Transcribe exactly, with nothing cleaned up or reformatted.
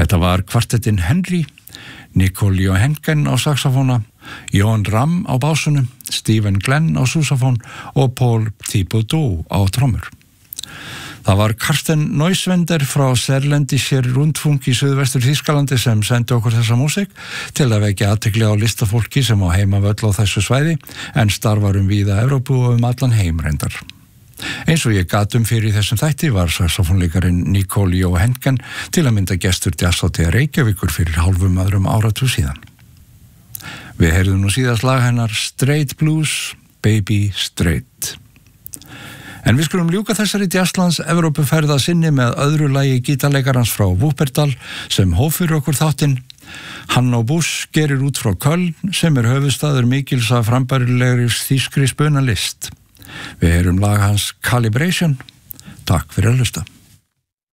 Þetta var kvartettin Henry, Nicole Johanken á saxofóna, Johan Ram á bássunum, Stephen Glenn á súsafón og Paul Thibodeau á trommur. Það var Karsten Neuswender frá Serlendischer Rundfunk í Suðvestur Þýskalandi sem sendi okkur þessa músík til að vekja athygli á listafólki sem á heimavöll á þessu svæði en starfar um víða Evrópu og um allan heim reyndar. Eins og ég gat um fyrir þessum þætti var saxofónleikarinn Nicole Johanken til að mynda gestur Jazzhátíðar Reykjavíkur fyrir hálfum öðrum áratug síðan. Við heyrðum nú síðast lag hennar Straight Blues, Baby Straight. En við skulum ljúka þessari Jazzlands Evrópuferð að sinni með öðru lagi gítarleikarans frá Wuppertal sem hóf fyrir okkur þáttinn. Hanno Busch gerir út frá Köln sem er höfuðstaður mikils af frambærilegri þýskri spunalist. Við heyrum lag hans Calibration. Takk fyrir að hlusta.